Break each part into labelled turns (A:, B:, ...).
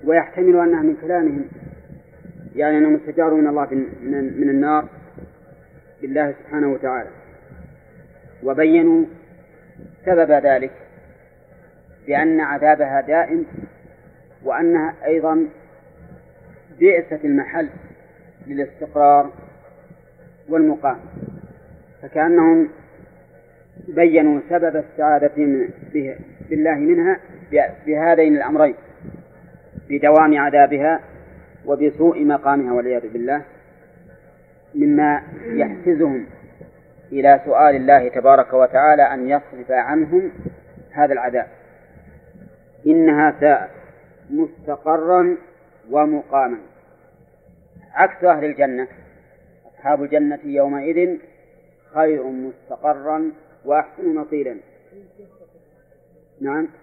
A: ويحتمل أنها من كلامهم، يعني أنهم استجاروا من الله من النار بالله سبحانه وتعالى، وبينوا سبب ذلك بأن عذابها دائم، وأنها أيضا بئست المحل للاستقرار والمقام، فكأنهم بينوا سبب السعادة بالله منها بهذين الأمرين، بدوام عذابها وبسوء مقامها والعياذ بالله، مما يحفزهم إلى سؤال الله تبارك وتعالى أن يصرف عنهم هذا العذاب. إنها ساءت مستقرا ومقاما، عكس أهل الجنة. أصحاب الجنة يومئذ خير مستقرا وأحسن مصيرا. نعم.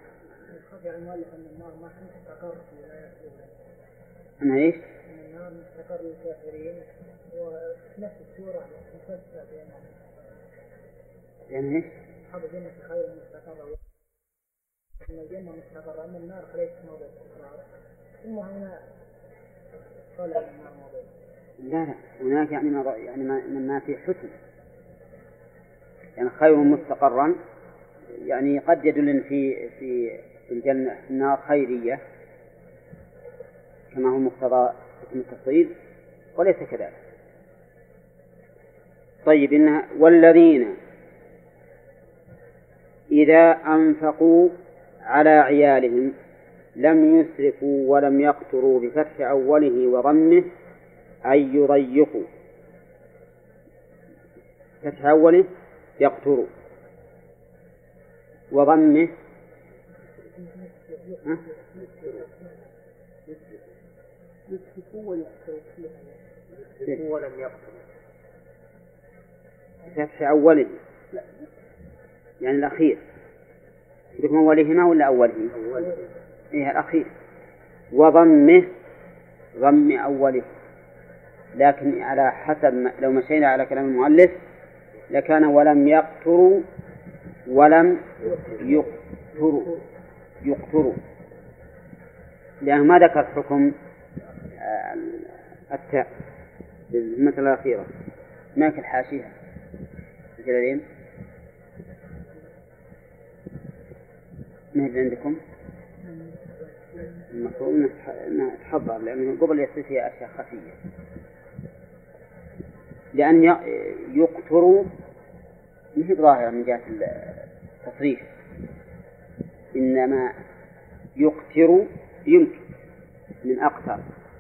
A: أنا إيش؟
B: النار مستقر للكافرين، ونفس السورة مفسرة بينهم.
A: يعني إيش؟
B: أصحاب الجنة خير مستقرا، إن الجنة مستقرة، أما النار فليست موضع استقرار. ثم هنا قال أن النار موضع.
A: لا هناك يعني ما في حسن، يعني خير مستقرا، يعني قد يدل في الجنة النار خيرية كما هو مقتضى اسم التفصيل، وليس كذلك. طيب إنها والذين إذا أنفقوا على عيالهم لم يسرفوا ولم يقتروا بفتح أوله وضمه أي يضيقوا، فتح أوله يقتروا وضمه
B: ولم يقتل
A: فتح أوله يعني الأخير، يكون أولهما ولا أوله؟ إيه الأخير. وضمه ضم أوله، لكن على حسب لو مشينا على كلام المؤلف لكان ولم يقتروا ولم يقتروا، لأنه ما ذكر حكم التاء بالمثل الأخيرة. ماك الحاشية جلالين ما هي عندكم؟ المفروض أنها تحضر، لأنه قبل يصير فيها أشياء خفية، لأن يقتروا مش ظاهرة من جهة التصريف، إنما يقتر يمكن من أقتر.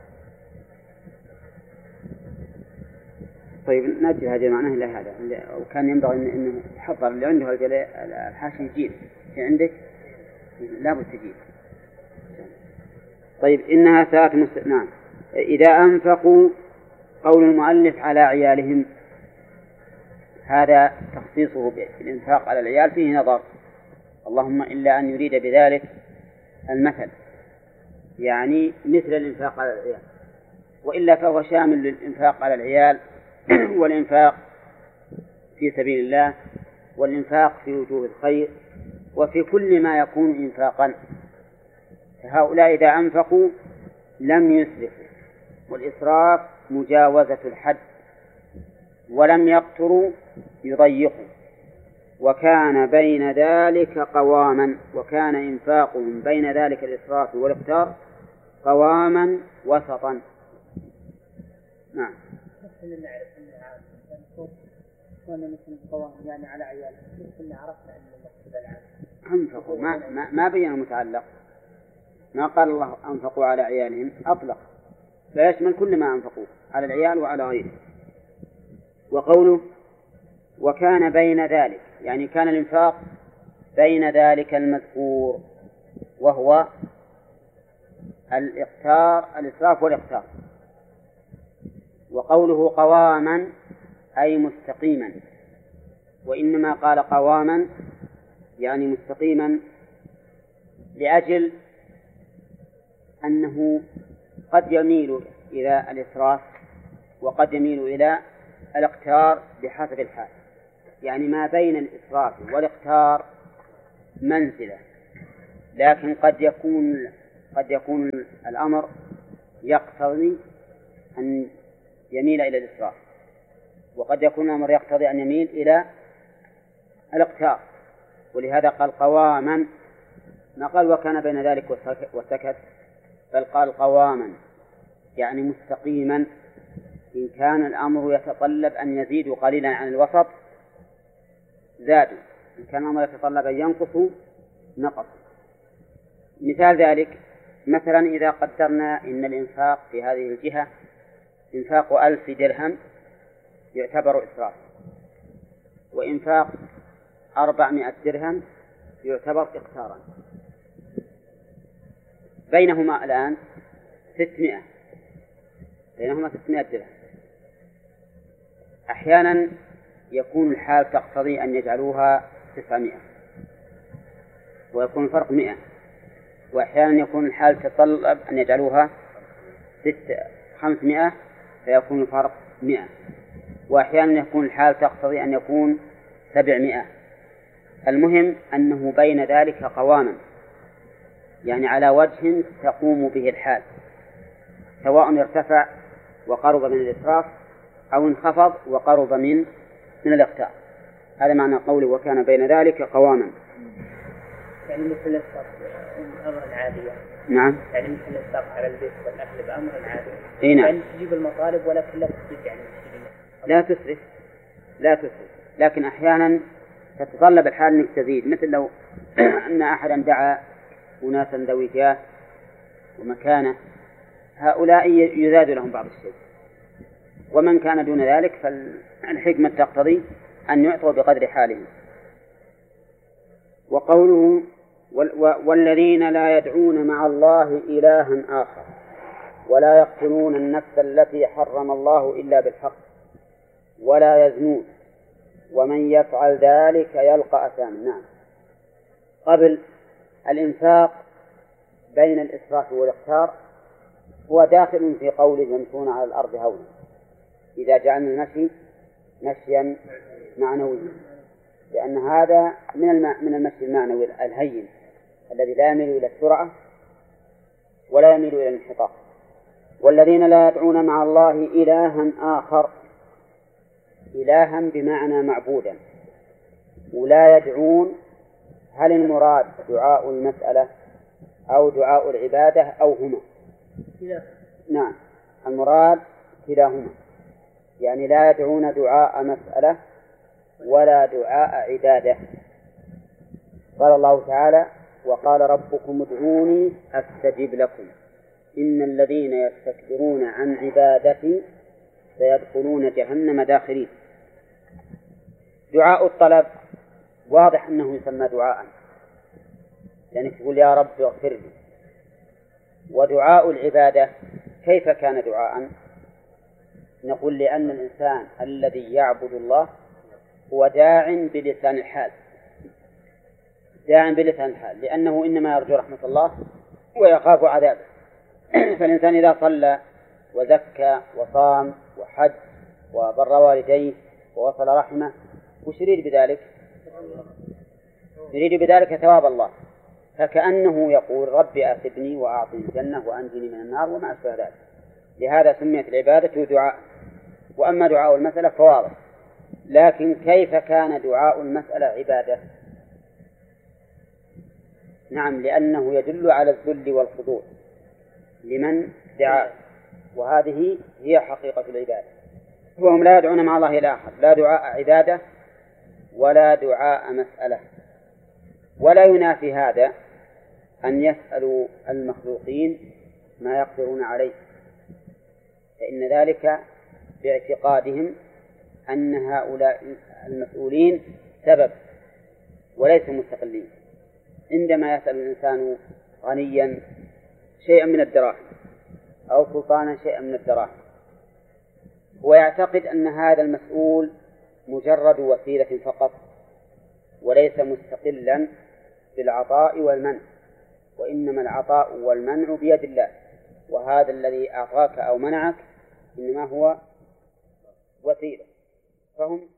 A: طيب نأتي هذا معناه إلى هذا، وكان ينبغي أنه يحضر اللي عنده الحاشي يجيب، في عندك لا بد تجيب. طيب إنها ساءت نعم. إذا أنفقوا، قول المؤلف على عيالهم، هذا تخصيصه بالإنفاق على العيال فيه نظر، اللهم إلا أن يريد بذلك المثل، يعني مثل الإنفاق على العيال، وإلا فهو شامل للإنفاق على العيال والإنفاق في سبيل الله والإنفاق في وجوه الخير وفي كل ما يكون إنفاقا. هؤلاء إذا أنفقوا لم يسرفوا، والإسراف مجاوزة الحد، ولم يقتروا يضيقوا، وكان بين ذلك قواما، وكان إنفاقهم بين ذلك الإسراف والاقتار قواما وسطا. نعم.
B: نحن نعرف أن مثل القوام يعني على عيال، مثل عرفنا أن المقصود العام
A: أنفقوا، ما بين المتعلق، ما قال الله أنفقوا على عيالهم، أطلق فيشمل كل ما أنفقوا على العيال وعلى غيره. وقوله وكان بين ذلك، يعني كان الإنفاق بين ذلك المذكور، وهو الإسراف والاقتار. وقوله قواما أي مستقيما، وإنما قال قواما يعني مستقيما لأجل أنه قد يميل إلى الإسراف وقد يميل إلى الاقتار بحسب الحال، يعني ما بين الإسراف والاقتار منزلة، لكن قد يكون قد يكون الأمر يقتضي أن يميل إلى الإسراف، وقد يكون الأمر يقتضي أن يميل إلى الاقتار، ولهذا قال قواما، ما قال وكان بين ذلك وسكت، بل قال قواما يعني مستقيما. إن كان الأمر يتطلب أن يزيدوا قليلا عن الوسط زادوا، إن كان الأمر يتطلب أن ينقصوا نقصوا. مثال ذلك مثلا إذا قدرنا إن الإنفاق في هذه الجهة إنفاق 1000 درهم يعتبر إسراف، وإنفاق 400 درهم يعتبر إقتارا، بينهما الآن 600 درهم. أحيانا يكون الحال تقتضي أن يجعلوها 900 ويكون الفرق 100، وأحيانا يكون الحال تتطلب أن يجعلوها 500 فيكون الفرق 100، وأحيانا يكون الحال تقتضي أن يكون 700. المهم أنه بين ذلك قواما، يعني على وجه تقوم به الحال، سواء ارتفع وقرب من الإسراف أو انخفض وقرب من الإقتار. هذا معنى قوله وكان بين ذلك قواما.
B: يعني مثل السقف أمر عادية.
A: نعم.
B: يعني مثل السقف على البيت والأكل بأمر عادي.
A: إيه نعم.
B: يعني تجيب المطالب ولكن لا تسرف، يعني
A: لا تسرف، لكن أحيانا تتطلب الحال أنك تزيد، مثل لو أن أحدا دعا أناسا ذوي جاه ومكانة، هؤلاء يزاد لهم بعض الشيء، ومن كان دون ذلك فالحكمة تقتضي أن يعطوا بقدر حالهم. وقوله والذين لا يدعون مع الله إلها آخر ولا يقتلون النفس التي حرم الله إلا بالحق ولا يزنون ومن يفعل ذلك يلقى أثاما. نعم. قبل الإنفاق بين الإسراف والإقتار هو داخل في قوله يمشون على الأرض هونا، إذا جعلنا المشي مشيا معنويا، لأن هذا من المشي المعنوي الهين الذي لا يميل إلى السرعة ولا يميل إلى الانحطاط. والذين لا يدعون مع الله إلها آخر، إلها بمعنى معبودا، ولا يدعون، هل المراد دعاء المسألة أو دعاء العبادة أو هما؟ نعم، المراد كلاهما، يعني لا يدعون دعاء مسألة ولا دعاء عبادة. قال الله تعالى وقال ربكم ادعوني أستجب لكم إن الذين يستكبرون عن عبادتي سيدخلون جهنم داخرين. دعاء الطلب واضح أنه يسمى دعاء، يعني تقول يا رب اغفر لي. ودعاء العبادة كيف كان دعاء؟ نقول لأن الإنسان الذي يعبد الله هو داع بلسان الحال، لأنه إنما يرجو رحمة الله ويخاف عذابه. فالإنسان إذا صلى وزكى وصام وحج وبر والديه ووصل رحمه وش يريد بذلك؟ يريد بذلك ثواب الله، فكأنه يقول ربي أثبني وأعطني الجنة وأنجني من النار وما أشبه ذلك. لهذا سميت العبادة دعاء. وأما دعاء المسألة فواضح، لكن كيف كان دعاء المسألة عبادة؟ نعم، لأنه يدل على الذل والخضوع لمن دعاه، وهذه هي حقيقة العبادة. وهم لا يدعون مع الله إلى آخر، لا دعاء عبادة ولا دعاء مسألة. ولا ينافي هذا أن يسألوا المخلوقين ما يقدرون عليه، فإن ذلك باعتقادهم أن هؤلاء المسؤولين سبب وليسوا مستقلين. عندما يسأل الإنسان غنيا شيئا من الدراهم أو سلطانا شيئا من الدراهم، ويعتقد أن هذا المسؤول مجرد وسيلة فقط وليس مستقلا بالعطاء والمنع، وإنما العطاء والمنع بيد الله، وهذا الذي أعطاك أو منعك إنما هو وسيلة. فهم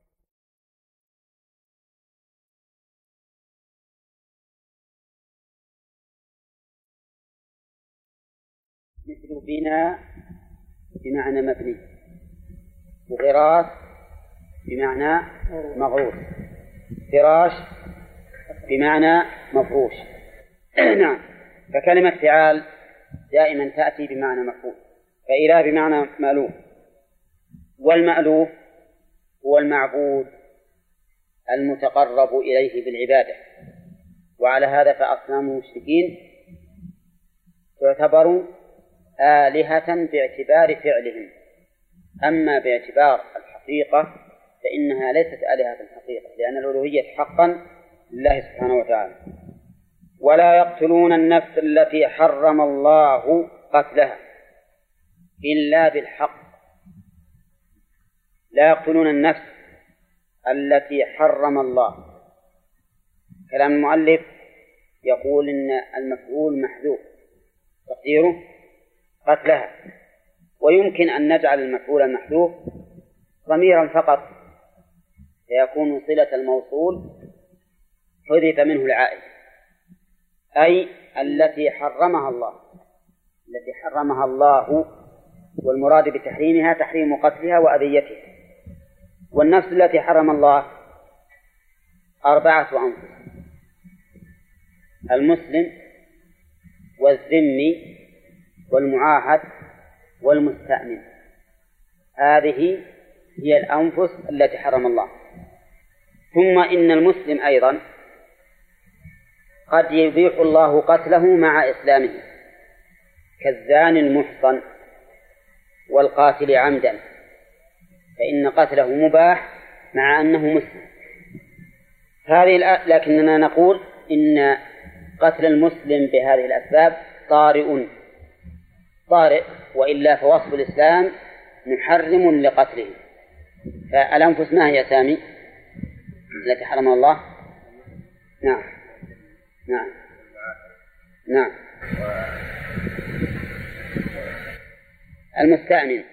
A: مثل بناء بمعنى مبني، وغراس بمعنى مغروس، فراش بمعنى مفروش. نعم. فكلمة فعال دائما تأتي بمعنى مفعول، فإله بمعنى مألوف، والمألوف هو المعبود المتقرب إليه بالعبادة. وعلى هذا فأصنام المشركين تعتبر آلهة باعتبار فعلهم، أما باعتبار الحقيقة فإنها ليست آلهة الحقيقة، لأن الألوهية حقا لله سبحانه وتعالى. ولا يقتلون النفس التي حرم الله قتلها إلا بالحق. لا يقتلون النفس التي حرم الله. كلام المؤلف يقول إن المفعول محذوف تقديره قتلها، ويمكن أن نجعل المفعول المحذوف ضميرا فقط فيكون صلة الموصول حذف منه العائد، أي التي حرمها الله، التي حرمها الله، والمراد بتحريمها تحريم قتلها وأذيتها. والنفس التي حرم الله 4 أنفس: المسلم والذمي والمعاهد والمستأمن. هذه هي الأنفس التي حرم الله. ثم إن المسلم أيضا قد يبيح الله قتله مع إسلامه، كالزاني المحصن والقاتل عمدا، فإن قتله مباح مع أنه مسلم. لكننا نقول إن قتل المسلم بهذه الأسباب طارئ، وإلا فوصف الإسلام محرم لقتله. فالأنفس ما هي سامي التي حرم الله؟ نعم نعم نعم. المستأمن.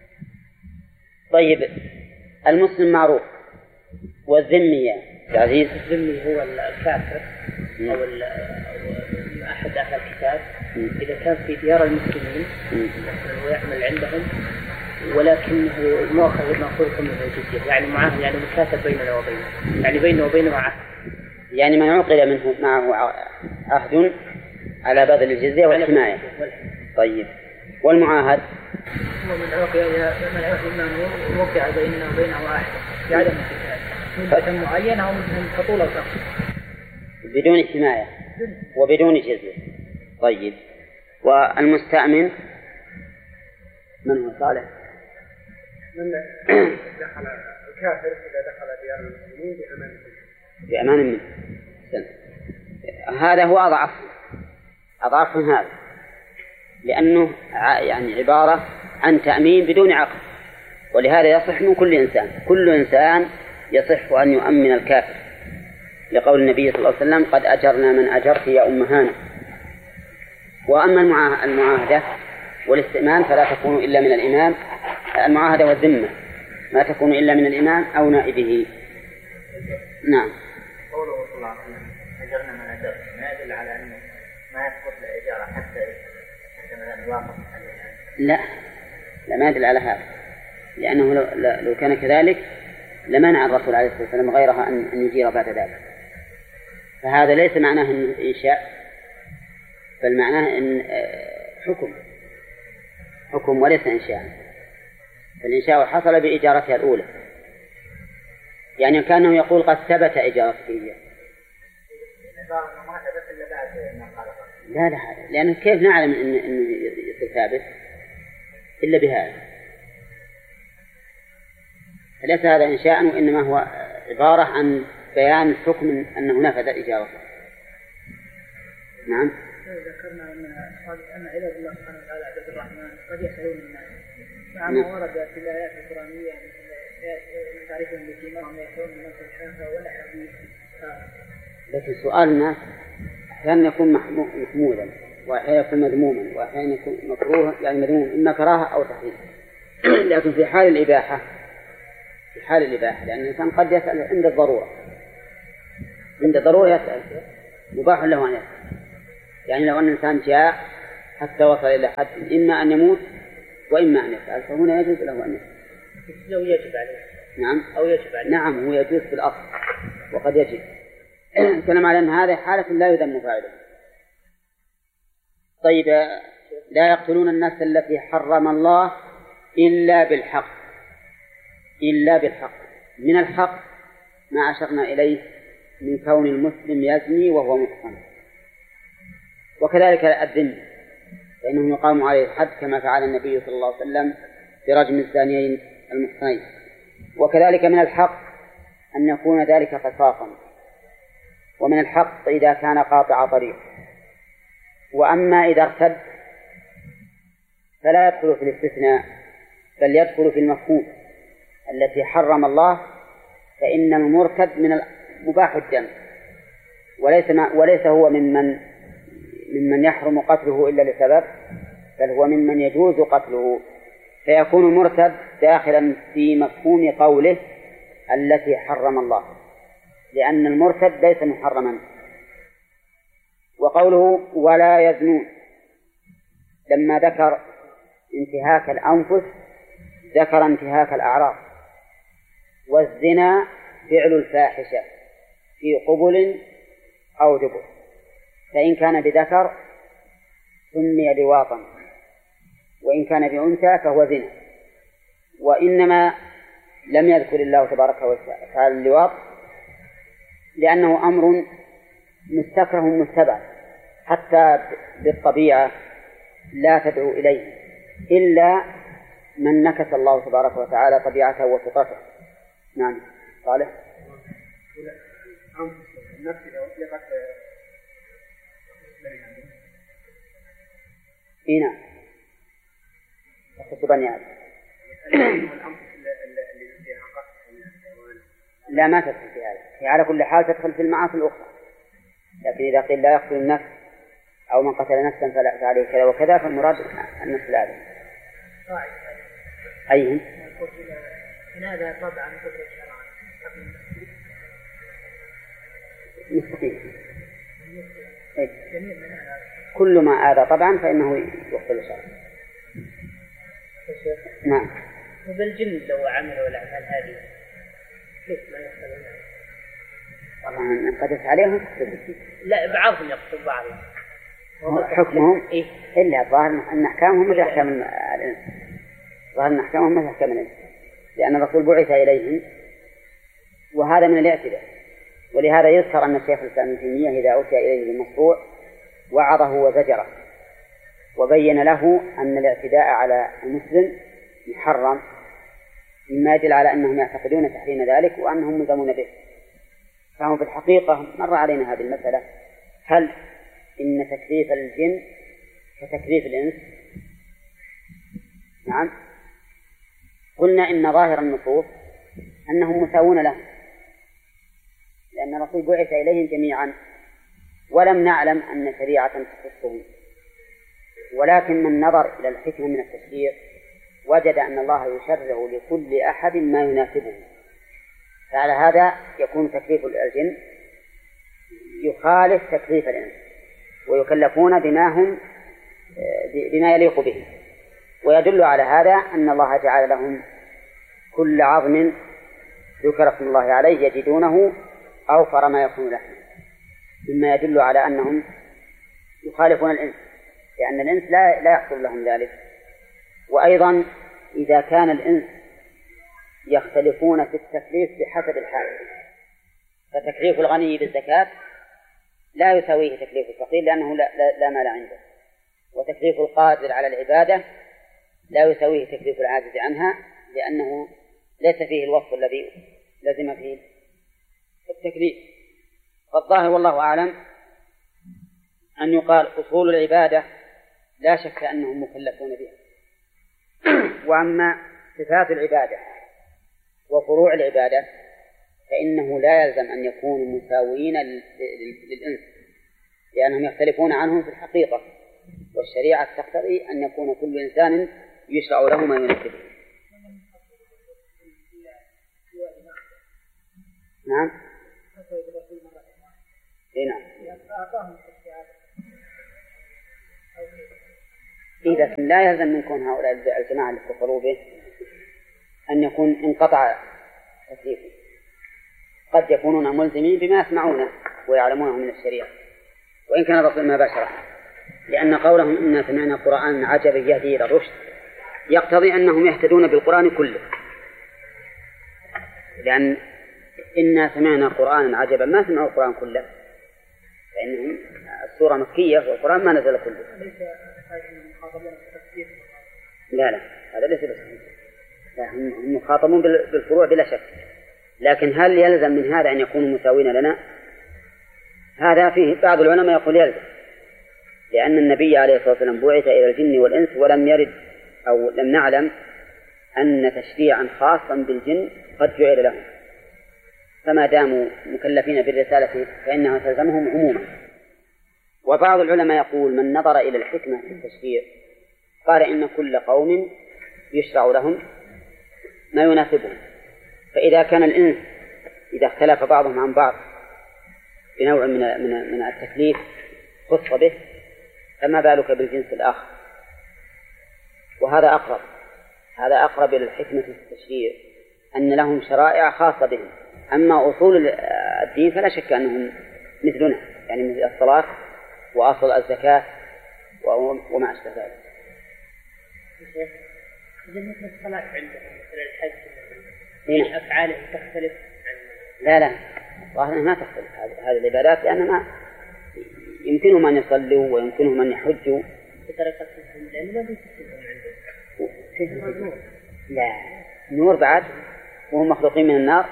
A: طيب، المسلم معروف، والذمي يا عزيز؟
B: الذمي هو الكافر أو أحد أهل الكتاب إذا كان في ديار المسلمين ويعمل عندهم، ولكنه مأخوذ منه الجزية، يعني معه، يعني مكاتب بيننا وبينه، يعني بينه وبينه عهد،
A: يعني من عقد منه معه عهد على بذل الجزية والحماية. طيب، والمعاهد
B: هو من عقد من وقع بيننا وبينه عهد بعدم الكتاب مدة معينة أو مدة طول القصر
A: بدون حماية وبدون جزية. طيب، والمستأمن من هو؟ صالح.
B: من دخل الكافر إذا دخل ديار المسلمين
A: بأمان منه. هذا هو أضعف من هذا، لأنه يعني عبارة عن تأمين بدون عقد، ولهذا يصح من كل إنسان يصح أن يؤمن الكافر، لقول النبي صلى الله عليه وسلم: قد أجرنا من أجرت يا أم هانة. وأما المعاهدة والاستئمان فلا تكون إلا من الإمام. المعاهدة والذمة ما تكون إلا من الإمام أو نائبه. نعم.
B: قوله صلى الله عليه وسلم: أجرنا من أجرت، ما يدل على أنه ما يثبت الإجارة حتى مثلا يوافق.
A: لا ما يدل على هذا، لأنه لو كان كذلك لمنع الرسول عليه الصلاة والسلام غيرها أن يجير بعد ذلك. فهذا ليس معناه أن إنشاء، بل معناه أن حكم وليس إنشاء. فالإنشاء حصل بإجارتها الأولى، يعني كأنه يقول قد ثبت إجارتك إياه. لا هذا، لأنه كيف نعلم أنه يصير ثابت إلا بهذا؟ فليس هذا إنشاء، وإنما هو عبارة عن بيان حكم أنه نفذ الإجارة. نعم.
B: ذكرنا أن عباد الله سبحانه وتعالى عباد الرحمن قد يسألون الناس، مع ما ورد في الآيات القرآنية من تعريفهم بسيماهم يأتون من الشافة والأحاديث.
A: لكن سؤال الناس أحيانا يكون محمودا، وأحيانا يكون مذموما، وأحيانا يكون مكروها، يعني مذموم إما كراهة أو تحريم. لكن في حال الإباحة لأن الإنسان قد يسأل عند الضرورة يسأل، مباح له أن يسأل. يعني لو أن الإنسان جاء حتى وصل إلى حد إما أن يموت وإما أن يفعل، فهنا يجوز له أن يفعل.
B: لو يجب عليه.
A: نعم.
B: أو يجب عليه.
A: نعم، هو يجوز في الأصل وقد يجب. كلام على أن هذه حالة لا يذم فاعله. طيب، لا يقتلون النفس التي حرم الله إلا بالحق. إلا بالحق، من الحق ما أشرنا إليه من كون المسلم يزني وهو محصن، وكذلك الذم فإنه يقام عليه الحد كما فعل النبي صلى الله عليه وسلم برجم الزانيين المحصنين. وكذلك من الحق أن يكون ذلك قصاصا، ومن الحق إذا كان قاطع طريق. وأما إذا ارتد فلا يدخل في الاستثناء، بل يدخل في المفهوم التي حرم الله، فإن المرتد من مباح الدم، وليس هو ممن يحرم قتله إلا لسبب، بل هو ممن يجوز قتله، فيكون المرتد داخلا في مفهوم قوله التي حرم الله، لأن المرتد ليس محرما. وقوله ولا يزنون لما ذكر انتهاك الأنفس ذكر انتهاك الأعراض، والزنا فعل الفاحشة في قبل أو دبر، فإن كان بذكر سمي لواطا، وإن كان بأنثى فهو زنا. وإنما لم يذكر الله تبارك وتعالى اللواط لأنه أمر مستكره مستبعد، حتى بالطبيعة لا تدعو إليه إلا من نكس الله تبارك وتعالى طبيعته وفطرته. نعم. صالح.
C: النفس إذا أطلقت
A: نعم يخص بني آدم. لا، ما تدخل في هذا، هي على كل حال تدخل في المعاصي الأخرى، لكن إذا قيل لا يقتل النفس أو من قتل نفسا فعليه كذا وكذا، فالمراد النفس الآدم. أيهم؟
B: هذا طبعا قدر الشرع
A: مستقيم. كل ما آذى طبعا فإنه يقتل شرعا. نعم.
B: وبالجن لو عملوا الأعمال هذه كيف ما يقتلون؟
A: طبعا قدس عليهم.
B: لا، بعضهم يقتل بعضهم.
A: حكمهم
B: إيه؟
A: إلا ظاهر أن أحكامهم مثل أحكام الإنس. ظاهر أن أحكامهم مثل أحكام الإنس، لأن الرسول بعث إليهم، وهذا من الاعتداء. ولهذا يذكر أن الشيخ الإسلام ابن تيمية إذا أتي إليه بالمشروع وعظه وزجره، وبين له أن الاعتداء على المسلم محرم، مما يدل على أنهم يعتقدون تحريم ذلك وأنهم ملزمون به. فهم في الحقيقة مر علينا هذه المسألة، هل إن تكليف الجن كتكليف الإنس؟ نعم. قلنا إن ظاهر النصوص أنهم مساوون لهم، لأن الرسول بعث إليهم جميعا، ولم نعلم أن شريعة تخصهم، ولكن من نظر إلى الحكمة من التشريع وجد أن الله يشرع لكل أحد ما يناسبه، فعلى هذا يكون تكليف الجن يخالف تكليف الإنس، ويكلفون بما يليق به. ويدل على هذا أن الله جعل لهم كل عظم ذكر اسم الله عليه يجدونه أوفر ما يكون لحمه، مما يدل على أنهم يخالفون الإنس، لأن الإنس لا يحصل لهم ذلك. وأيضا إذا كان الإنس يختلفون في التكليف بحسب الحال، فتكليف الغني بالزكاة لا يساويه تكليف الفقير لأنه لا مال عنده، وتكليف القادر على العبادة لا يساويه تكليف العاجز عنها، لأنه ليس فيه الوصف الذي لزم فيه التكليف. فالظاهر والله أعلم أن يقال أصول العبادة لا شك أنهم مكلفون بها، وأما صفات العبادة وفروع العبادة فإنه لا يلزم أن يكونوا مساويين للإنس، لأنهم يختلفون عنهم في الحقيقة، والشريعة تقتضي أن يكون كل إنسان يشرع له ما يناسبه. نعم. نعم. إذا لا يلزم من كون هؤلاء الجماعة اللي اتصلوا به أن يكون انقطع تكليفه، قد يكونون ملزمين بما يسمعونه ويعلمونه من الشريعة وإن كان الرسول ما باشره، لأن قولهم إنا سمعنا قرآن عجبا يهدي إلى الرشد يقتضي أنهم يهتدون بالقرآن كله، لأن إنا سمعنا قرآنا عجبا ما سمعوا القرآن كله، لأنهم السورة مكية والقرآن ما نزل كله. لا هذا ليس بصحيح، هم مخاطبون بالفروع بلا شك، لكن هل يلزم من هذا أن يكونوا مساوين لنا؟ هذا فيه بعض العلماء يقول يلزم، لأن النبي عليه الصلاة والسلام بعث إلى الجن والإنس ولم يرد أو لم نعلم أن تشريعا خاصا بالجن قد جعل لهم، فما داموا مكلفين بالرسالة فإنها تلزمهم عموما. وبعض العلماء يقول من نظر إلى الحكمة في التشريع قال إن كل قوم يشرع لهم ما يناسبهم، فإذا كان الإنس إذا اختلف بعضهم عن بعض بنوع من التكليف خص به، فما بالك بالجنس الآخر؟ وهذا أقرب إلى الحكمة في التشريع، أن لهم شرائع خاصة بهم، أما أصول الدين فلا شك أنهم مثلنا، يعني مثل الصلاة وأصل الزكاة وما أشبه ذلك.
B: إذا مثل الصلاة عندهم مثل الحج أفعاله تختلف عن
A: لا ظاهرا ما تختلف هذه العبادات، لأن ما يمكنهم أن يصلوا ويمكنهم أن يحجوا
B: بطريقة لأن ما عندهم
A: لا نور بعد وهم مخلوقين من النار.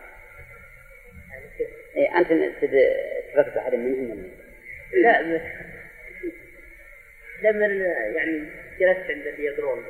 A: أنت تفكت أحد منهم؟
B: لا لما يعني جلست عند اللي يدرون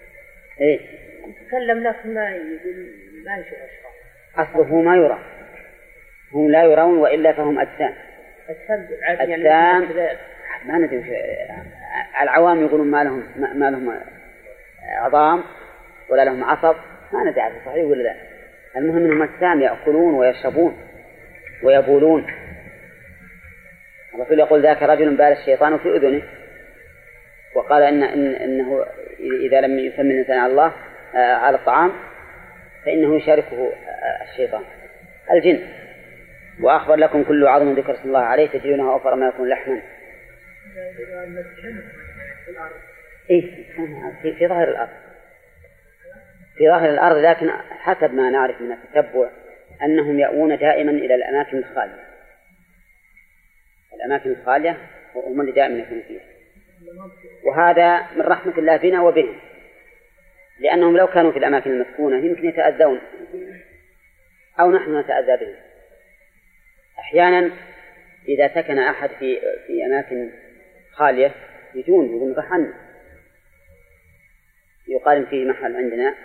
B: تكلم لكن ما يشوف أشخاص،
A: أصله ما يرى، هم لا يرون وإلا فهم أجسام يعني ما ندري. العوام يقولون ما لهم عظام ولا لهم عصب، ما ندري صحيح ولا لا. المهم أنهم أجسام يأكلون ويشربون ويبولون. الرسول يقول ذاك رجل بال الشيطان في أذنه، وقال إنه إذا لم يسمي الإنسان على الله على الطعام فإنه يشاركه الشيطان الجن. وأخبر لكم كل عظم ذكر اسم الله عليه تجدونه أوفر ما يكون لحما. في ظاهر الأرض، في ظاهر الأرض، لكن حسب ما نعرف من التتبع أنهم يأوون دائما إلى الأماكن الخالية. الأماكن الخالية هم اللي دائما يكونوا فيها، وهذا من رحمة الله بنا وبهم، لأنهم لو كانوا في الأماكن المسكونة يمكن يتأذون أو نحن نتأذى بهم. أحيانا إذا سكن أحد في أماكن خالية يقول رحنا، يقال فيه محل عندنا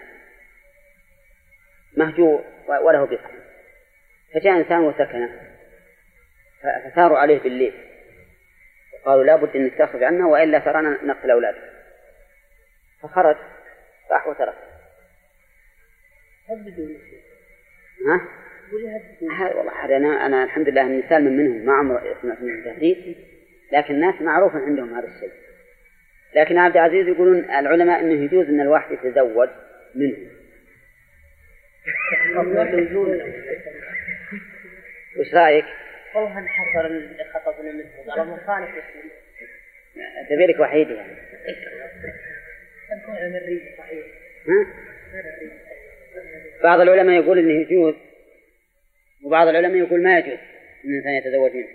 A: مهجور وله بيت، فجاء إنسان وسكنه فثاروا عليه بالليل وقالوا لا بد أن تخرج عنه وإلا ترانا نقتل أولادك، فخرج راح وترك. والله أنا الحمد لله أني سالم منهم، ما عمر سمعت منهم تهديد، لكن الناس معروف عندهم هذا الشيء. لكن عبد العزيز يقولون العلماء أنه يجوز أن الواحد يتزوج منهم. وش رأيك؟
B: والله انحصر اللي خطبنا منه قالوا مخالف
A: تبيلك وحيد يعني.
B: تكون المريض صحيح.
A: بعض العلماء يقول انه يجوز، وبعض العلماء يقول ما يجوز ان الانسان يتزوج منه،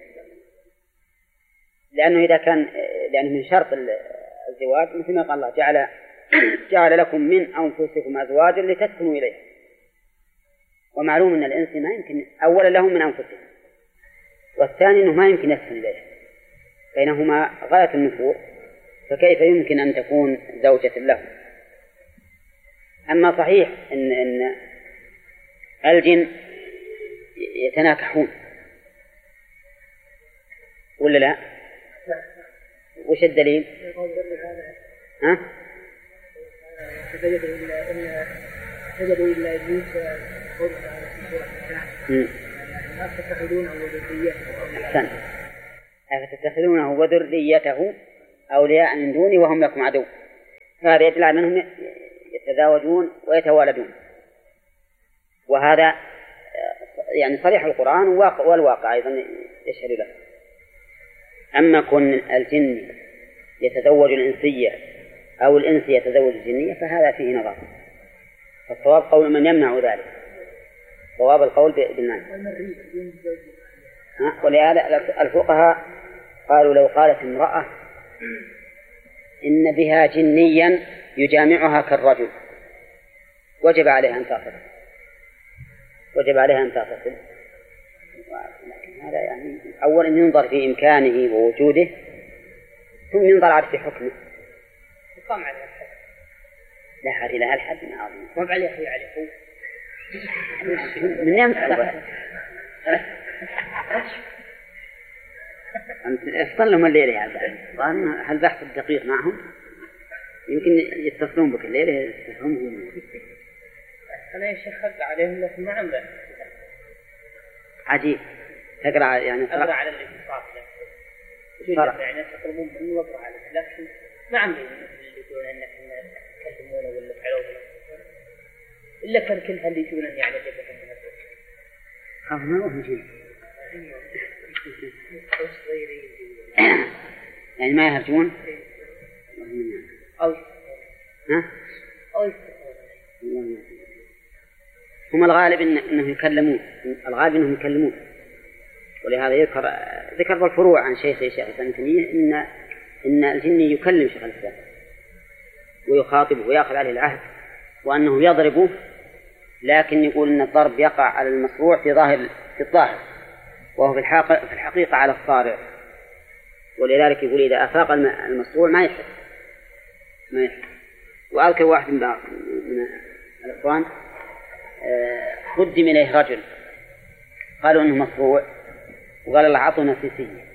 A: لانه من شرط الزواج مثل ما قال الله جعل لكم من انفسكم ازواجا لتسكنوا اليه، ومعلوم ان الانس ما يمكن اولا لهم من انفسهم، والثاني انه ما يمكن يسكن اليه، بينهما غاية النفور، فكيف يمكن ان تكون زوجة له؟ اما صحيح ان الجن يتناكحون ولا لا؟ وش الدليل؟
B: سجدوا إلا إبليس قول تعالى في سورة الكهف أفتتخذونه وذريته
A: أولياء من دوني وهم لكم عدو. هذا يدل على أنهم يتزاوجون ويتوالدون، وهذا يعني صريح القرآن والواقع أيضا يشهد له. أما كون الجن يتزوج الإنسية أو الإنس يتزوج الجنية فهذا فيه نظر، فالصواب قول من يمنع ذلك، صواب القول بالمنع. ولهذا الفقهاء قالوا لو قالت امرأة إن بها جنيا يجامعها كالرجل وجب عليها أن تغتسل، وجب عليها أن تغتسل. لكن هذا يعني أولا ينظر في إمكانه ووجوده، ثم ينظر عاد في حكمه.
B: يقام عليها الحد.
A: لا حد إلى هالحد عظيم.
B: ما عليه أخي عليه هو.
A: من يمسح. أنت افصل لهم الليلة يا عبد. هل بحث الدقيق معهم؟ يمكن يتصلون بك الليلة يستفهمهم.
B: أنا يا شيخ أقرأ عليهم لكن ما عم بحث.
A: عجيب. تقرأ يعني
B: أقرأ على اللي في الصافي. يعني تطلبون مني وأقرأ عليه، لكن ما عم يقولون أنك تكلمونه ولا تعلوه، إلا كان كلها اللي يجون يعني جبهة من
A: خاف ما هو مجيب. يعني ما يهرجون؟
B: أو
A: هم الغالب إنهم يكلمون، الغالب إنهم يكلمون، ولهذا ذكر بالفروع عن شيخ الإسلام تيمية إن الجني يكلم شيخ الإسلام ويخاطبه ويأخذ عليه العهد، وأنه يضربه، لكن يقول إن الضرب يقع على المصروع في الظاهر، وهو في الحقيقة على الصارع، ولذلك يقول إذا أفاق المصروع ما يحب. وأذكر واحد من الأخوان قدم إليه رجل قالوا إنه مصروع، وقال الله عطونا سيسية،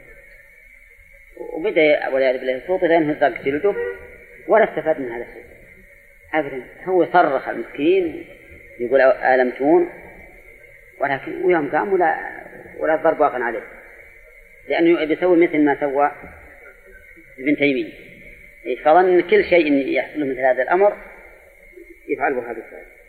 A: وبدأ والعياذ بالله صوته لأنه زق جلده، ولا استفاد من هذا الشيء أبدا. هو صرخ المسكين يقول ألمتون، ولكن ويوم قام ولا الضرب واقع عليه، لأنه بيسوي مثل ما سوى ابن تيمية، فظن كل شيء يحصل مثل هذا الأمر يفعله هذا الشيء.